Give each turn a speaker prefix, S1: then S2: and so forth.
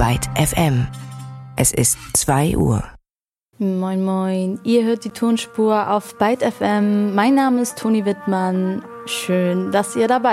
S1: Byte FM. Es ist 2 Uhr.
S2: Moin moin, ihr hört die Tonspur auf Byte FM. Mein Name ist Toni Wittmann. Schön, dass ihr dabei seid.